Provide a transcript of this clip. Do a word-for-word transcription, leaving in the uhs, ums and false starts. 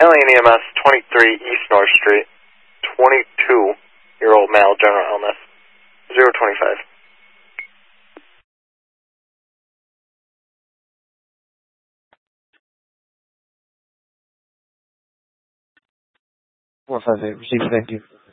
Alien E M S, twenty-three East North Street, twenty-two-year-old male, general illness, zero twenty-five. four five eight, received, thank you.